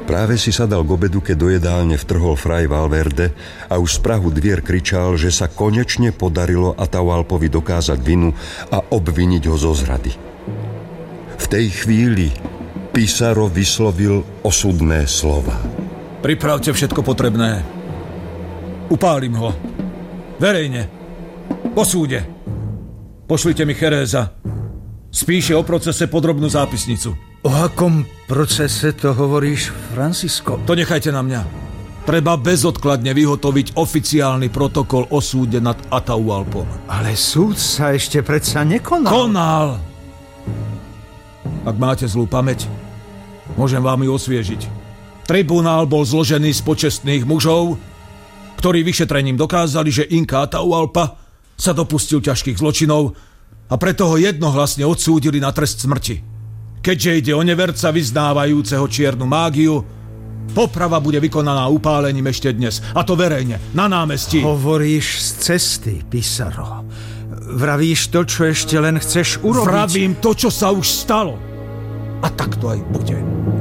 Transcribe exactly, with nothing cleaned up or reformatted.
Práve si sadal k obedu, keď do jedálne vtrhol Fray Valverde a už z prahu dvier kričal, že sa konečne podarilo Atahualpovi dokázať vinu a obviniť ho zo zrady. V tej chvíli Pizarro vyslovil osudné slova. Pripravte všetko potrebné. Upálim ho. Verejne. Po súde. Pošlite mi Jereza. Spíše o procese podrobnú zápisnicu. O akom procese to hovoríš, Francisco? To nechajte na mňa. Treba bezodkladne vyhotoviť oficiálny protokol o súde nad Atahualpom. Ale súd sa ešte predsa nekonal. Konal! Ak máte zlú pamäť, môžem vám ju osviežiť. Tribunál bol zložený z počestných mužov, ktorí vyšetrením dokázali, že Inka Atahualpa sa dopustil ťažkých zločinov a preto ho jednohlasne odsúdili na trest smrti. Keďže ide o neverca vyznávajúceho čiernu mágiu, poprava bude vykonaná upálením ešte dnes, a to verejne, na námestí. Hovoríš z cesty, Pizarro. Vravíš to, čo ešte len chceš urobiť. Vravím to, čo sa už stalo. A tak to aj bude.